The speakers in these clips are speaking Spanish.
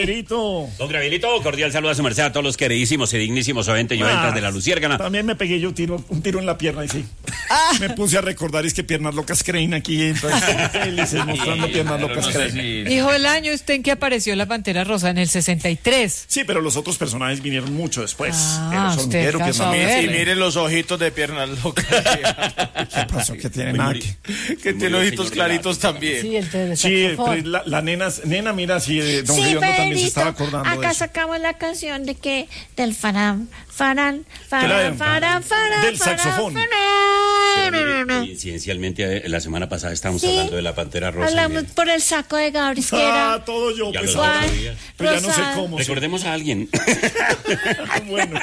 Pedrito. Don Gravilito, cordial saludo a su merced, a todos los queridísimos y dignísimos oyentes y oyentas de La Luciérgana. También me pegué yo un tiro en la pierna y sí. Me puse a recordar, es que Piernas Locas Crane aquí, entonces felices mostrando Piernas Locas Crane. Dijo el año usted en que apareció la Pantera Rosa, en el 63. Sí, pero los otros personajes vinieron mucho después. Usted alcanzó a ver. Y miren los ojitos de Piernas Locas. ¿Qué pasó? ¿Qué tiene nada Que tiene ojitos claritos también. Sí, el de Sí, saxofón. la nena, mira, sí, don Sí, Riondo también se Pedrito, estaba acordando de acá eso. sacamos la canción de que del farán, farán, Del farán, saxofón. Coincidencialmente, la semana pasada estábamos Sí. hablando de la Pantera Rosa. Hablamos por el saco de Gabris, que era Todo yo, Ya pues, lo ahora, otro día. pues ya no sé rosado. cómo. Sí. Recordemos a alguien. Bueno.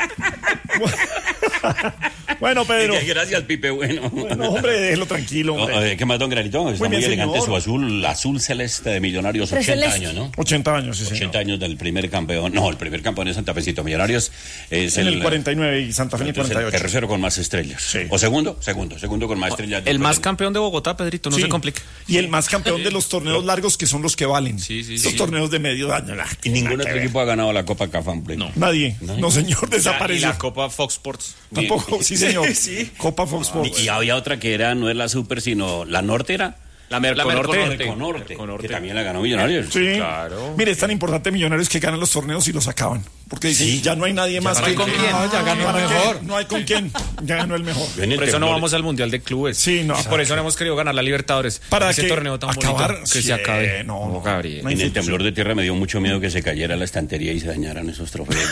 Bueno, Pedro. Gracias, Pipe, bueno. No, hombre, déjelo tranquilo, hombre. ¿Qué más, don Granito? Está muy, bien, elegante señor. su azul celeste de Millonarios, Pero 80 celeste. años, ¿no? 80 años, sí, señor. 80 años del primer campeón. No, el primer campeón es Santa Fecito. Millonarios es En el 49 y Santa Fe en el entonces, 48. tercero con más estrellas. Sí. O segundo con más estrellas. El más campeón de Bogotá, Pedrito, no Sí. se complique. Y el más campeón de los torneos largos, que son los que valen. Sí, sí, Los sí. torneos de medio año. Y ningún otro equipo ha ganado la Copa Cafam Play. No. Nadie. No, señor, Y desapareció. la Copa Fox Sports. Tampoco, sí, señor. Sí. Copa Fox Sports. Y había otra que era, no es la Super, sino la Norte era. La Merconorte. Merconorte, que también la ganó Millonarios. Sí. Claro. Mire, es tan importante Millonarios que ganan los torneos y los acaban. Porque dicen, ya no hay nadie más no hay que... con quién. No, Ya ganó el ¿para qué? mejor. No hay con quién. Ya ganó el mejor. En el Por eso no temblor- vamos al Mundial de Clubes. Sí, no. Por eso no hemos querido ganar la Libertadores. Para ese que torneo tan acabar, bonito. Que sí, se acabe. no, Gabriel. no. En el temblor de tierra me dio mucho miedo que se cayera la estantería y se dañaran esos trofeos.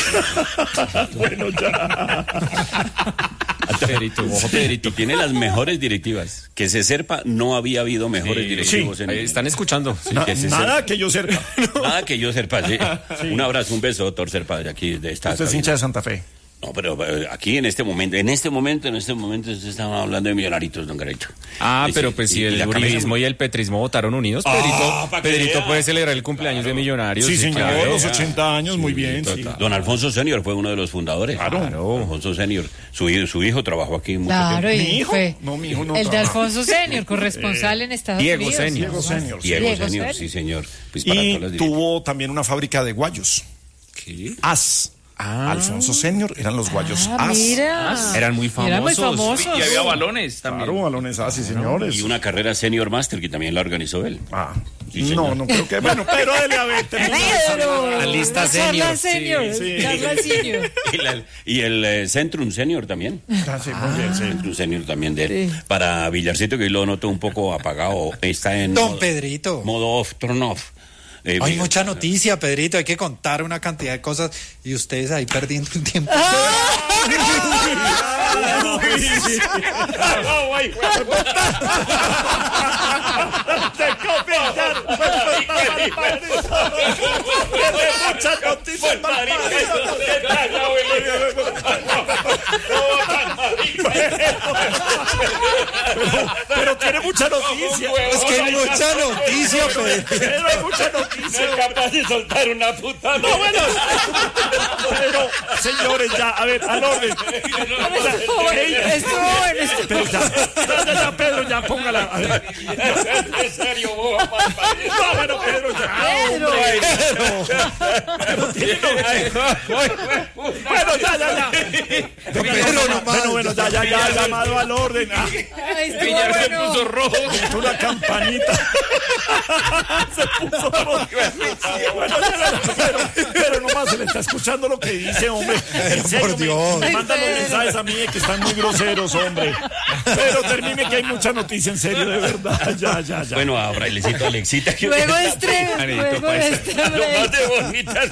Bueno, ya. Pedrito, ojo, Pedrito. Y tiene las mejores directivas. Que se sepa, no había habido mejores directivos. Sí. En Ahí están escuchando. Sí. que se Nada sepa. que yo cerca. Nada que yo sepa, sí. Un abrazo, un beso, doctor Serpa, de aquí, de esta Usted es cabina. hincha de Santa Fe. No, pero aquí en este momento usted estaba hablando de Millonaritos, don Garito. Pero pues si el la uribismo y el petrismo votaron unidos, Pedrito, pa' que Pedrito vea. puede celebrar el cumpleaños de Millonarios. Sí, señor, claro. los 80 años, muy bien. Sí. Don Alfonso Senior fue uno de los fundadores. Claro. Alfonso Senior, su hijo trabajó aquí mucho Claro, tiempo. y ¿Mi hijo? fue No, mi hijo no el de trabaja. Alfonso Senior, corresponsal en Estados Diego Unidos. Senior. Diego Senior. Diego Diego Senior, Senior. sí, señor. Pues para Y todas las directivas. tuvo también una fábrica de guayos. ¿Qué? As. Alfonso Senior eran los guayos As. Mira. Eran muy famosos. Eran muy famosos. Y había balones también. Claro, balones As, sí, señores. Y una carrera Senior Master que también la organizó él. Sí, Sí, señor. no creo que. Bueno, pero dele a ver, termina de saludar. La lista La charla senior, senior. sí. Charla senior. Y el Centrum Senior también. Ah, sí, muy bien, sí. Centrum Senior también de él. Sí. Para Villarcito, que hoy lo noto un poco apagado. Está en Don modo, Pedrito. modo off, turn off. Hay mucha noticia, Pedrito, hay que contar una cantidad de cosas y ustedes ahí perdiendo el tiempo. Pero tiene mucha noticia. Es que hay mucha noticia, Pedrito. Pero hay mucha noticia. capaz de soltar una puta. No, bueno. Pero, señores, ya, a ver, al orden. Estuvo bueno. Pero ya, Pedro, ya, póngala. A ver. En serio, vos, No, bueno, Pedro, ya. Pedro. Bueno, ya. Bueno, ya, llamado al orden. Ah, Ay, estuvo bueno. rojo. es una campanita. Se puso rojo. Bueno, ya, pero nomás se le está escuchando lo que dice, hombre. En serio, por Dios. me mandan los mensajes a mí que están muy groseros, hombre. Pero termine que hay mucha noticia, en serio, de verdad. Ya. Bueno, a Brailecito, Alexita. Luego estreno. Luego Lo más de bonitas.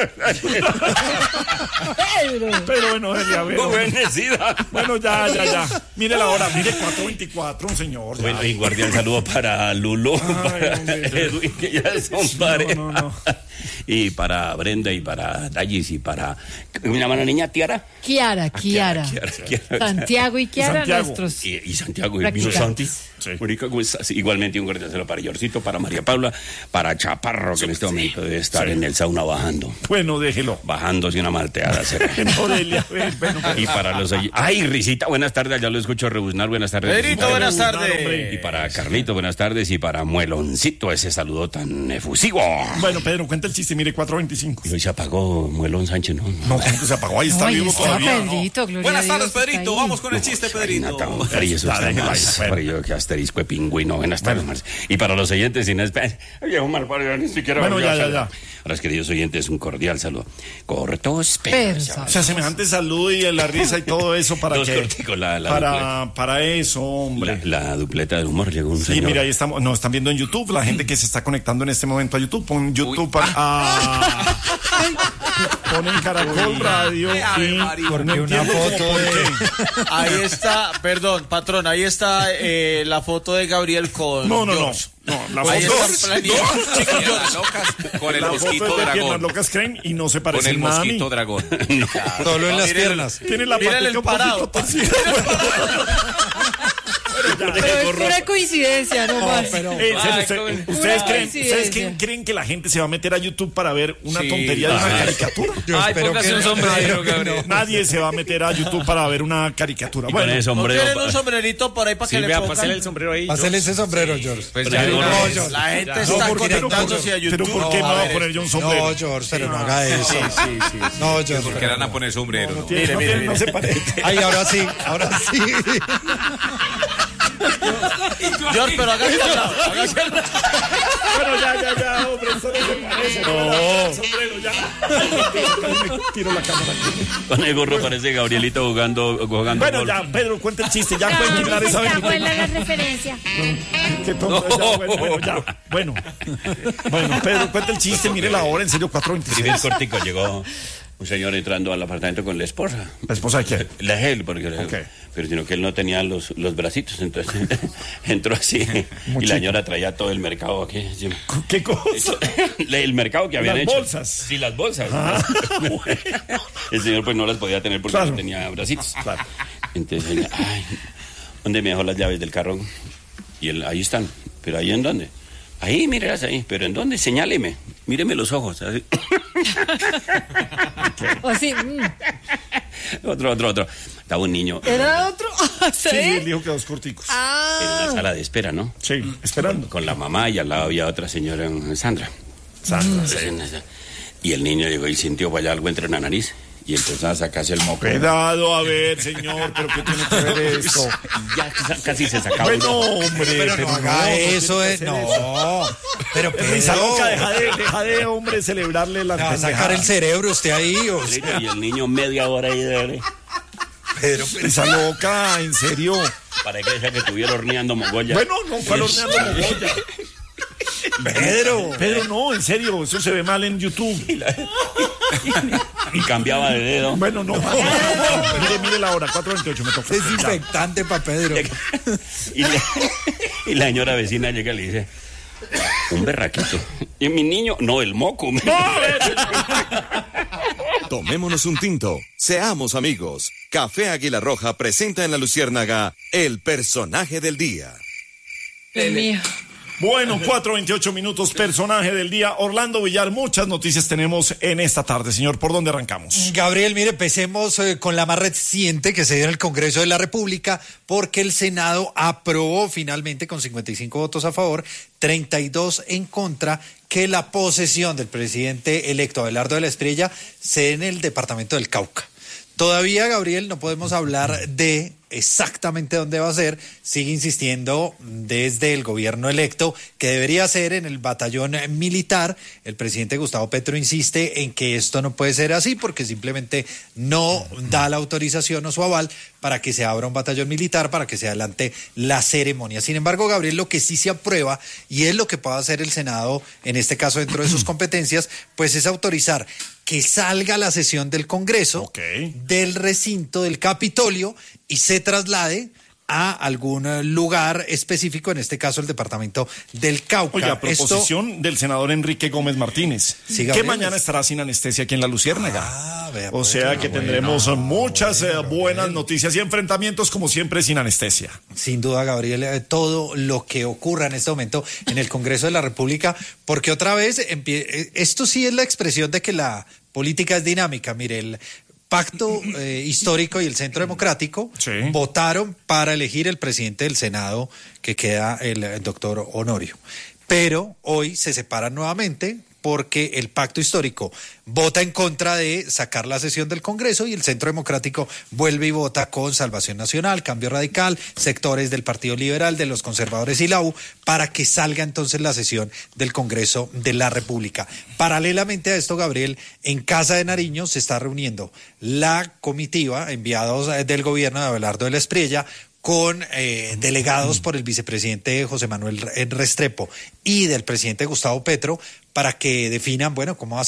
Pedro. Pero bueno, a ver. Bendecida. Bueno, ya. Mire la hora, mire 4:24, un señor. Ya. Bueno, y guardián saludo para Lulo, para hombre. Edwin, que ya son pareja. No. Y para Brenda y para Dallis y para... ¿Cómo se llama la niña? ¿Tiara? Kiara. Santiago y Kiara, Santiago. nuestros. Y Santiago y el mismo practicantes. Santi. Sí. Marica, ¿cómo estás? Igualmente un cordial saludo para Yorcito, para María Paula, para Chaparro, que en este momento debe estar en el sauna bajando. Bueno, déjelo. Bajándose una malteada. No, Delia, bueno, Y para los... ¡Ay, Risita! Buenas tardes, ya lo escucho rebuznar. Buenas tardes. Pedrito, buenas Hombre. tardes. Y para Carlito, buenas tardes. Y para Mueloncito, ese saludo tan efusivo. Bueno, Pedro, cuenta el chiste, mire, 4:25. Y hoy se apagó Muelón Sánchez, ¿no? No, ¿cómo que se apagó? Ahí está Ay, vivo está todavía. Pedrito, gloria Buenas a tardes, Dios, está Pedrito. ahí. Vamos con el chiste, Pedrito. Eso está déjelo ahí, más bueno. frío que asterisco de pingüino. Buenas tardes, Marce. Y para los oyentes, sin esperar. Viejo malparido, ni siquiera. Bueno, volvió a ya. saludar. A los queridos oyentes, un cordial saludo. Cortos, pero. Pero, O sea, semejante salud y la risa y todo eso para Dos que... corticos, la dupleta. Para eso, hombre. La dupleta del humor llegó un Sí, señor. mira, ahí estamos, nos están viendo en YouTube, la gente que se está conectando en este momento a YouTube, pon YouTube ponen Caracol Radio Ay, Ave y María. no Porque una entiendo cómo foto por de- qué. Ahí está, perdón, patrón, ahí está la foto de Gabriel con No, George. la Ahí foto está planeado. Con el la foto mosquito es de piernas dragón. locas creen y no se Con parece el nada a mí. mosquito dragón. Solo en las Miren, piernas. Tiene la Mírale patica el un parado. poquito torcida. Pero es pura coincidencia, no más. En serio, Pura ¿ustedes coincidencia. creen que la gente se va a meter a YouTube para ver una Sí, tontería de una caricatura? Yo Ay, espero póngase que un no. sombrero, Gabriel. Nadie se va a meter a YouTube para ver una caricatura. Y con Bueno, el ¿No sombrero. tienen un sombrerito por ahí para que le Silvia, pongan? pásale el sombrero ahí. Pásale ese sombrero, George. Pues ya, no, no, George. La gente No, está porque- conectándose a YouTube. pero ¿por qué me a va a ver poner yo un sombrero? No, George, pero no haga eso. No, George. Porque le van a poner sombrero. ¿no? No se parece. Ay, ahora sí, ahora sí. George, pero hágase al lado. Hágase al lado. Bueno, ya, hombre, eso no se parece. No. Sombrero, ya. Me tiro la cámara aquí. Con el gorro parece Gabrielito jugando Bueno, golf. ya, Pedro, cuenta el chiste. Ya pueden quitar esa Está ventana. buena la referencia. Qué tonto. Ya, bueno. Bueno, Pedro, cuenta el chiste. Mire la hora, en serio, 4:26. Primer cortico llegó un señor entrando al apartamento con la esposa. ¿La esposa de quién? La él, porque Ok. pero sino que él no tenía los bracitos, entonces entró así y la señora traía todo el mercado aquí. encima. ¿Qué cosa? El mercado que habían Las hecho. bolsas. Sí, las bolsas. El señor pues no las podía tener porque Claro. no tenía bracitos. Claro. Entonces, ella, ay, ¿dónde me dejó las llaves del carro? Y él, ahí están. ¿Pero ahí en dónde? Ahí, mírelas ahí. ¿Pero en dónde? Señáleme. Míreme los ojos. Así. O sí, Otro. Estaba un niño ¿era otro? Sí, él dijo que dos corticos. en una sala de espera, ¿no? Sí, esperando. Con la mamá y al lado había otra señora, Sandra. Y el niño llegó y sintió para allá algo entre la nariz y empezó a sacarse el moco. Cuidado, a ver, señor, pero ¿qué tiene que ver esto? Ya casi se sacaba. Bueno, hombre, Pero no haga eso, no. Pero Risa loca, Pedro, deja de, hombre, celebrarle la va a sacar el cerebro usted ahí. O sea, Y el niño media hora ahí de... Pedro, Risa loca, en serio. Para que ella que estuviera horneando mogolla. Bueno, no, para horneando mogolla. Pedro, no, en serio, eso se ve mal en YouTube. Y cambiaba de dedo. Bueno, no. Mire la hora, 4:28, me toca. desinfectante para Pedro. Y la señora vecina llega y le dice, un berraquito. Y mi niño, no, el moco. Tomémonos un tinto, seamos amigos. Café Águila Roja presenta en La Luciérnaga el personaje del día. Dios mío. Bueno, 4:28, personaje del día. Orlando Villar, muchas noticias tenemos en esta tarde, señor. ¿Por dónde arrancamos? Gabriel, mire, empecemos con la más reciente que se dio en el Congreso de la República, porque el Senado aprobó finalmente con 55 votos a favor, 32 en contra, que la posesión del presidente electo Abelardo de la Espriella sea en el departamento del Cauca. Todavía, Gabriel, no podemos hablar de exactamente dónde va a ser. Sigue insistiendo desde el gobierno electo que debería ser en el batallón militar. El presidente Gustavo Petro insiste en que esto no puede ser así porque simplemente no da la autorización o su aval para que se abra un batallón militar, para que se adelante la ceremonia. Sin embargo, Gabriel, lo que sí se aprueba, y es lo que puede hacer el Senado, en este caso dentro de sus competencias, pues es autorizar que salga la sesión del Congreso, Ok. del recinto del Capitolio, y se traslade a algún lugar específico, en este caso el departamento del Cauca. Oye, a proposición del senador Enrique Gómez Martínez, Sí, que Gabriel. mañana estará sin anestesia aquí en La Luciérnaga. Vea, O pues, sea que tendremos muchas buenas noticias y enfrentamientos, como siempre, sin anestesia. Sin duda, Gabriel, todo lo que ocurra en este momento en el Congreso de la República, porque otra vez, esto sí es la expresión de que la política es dinámica. Mire, el Pacto Histórico y el Centro Democrático Sí. votaron para elegir el presidente del Senado, que queda el doctor Honorio. Pero hoy se separan nuevamente porque el Pacto Histórico vota en contra de sacar la sesión del Congreso y el Centro Democrático vuelve y vota con Salvación Nacional, Cambio Radical, sectores del Partido Liberal, de los conservadores y la U, para que salga entonces la sesión del Congreso de la República. Paralelamente a esto, Gabriel, en Casa de Nariño se está reuniendo la comitiva, enviados del gobierno de Abelardo de la Espriella, con delegados por el vicepresidente José Manuel Restrepo y del presidente Gustavo Petro, para que definan, bueno, cómo va a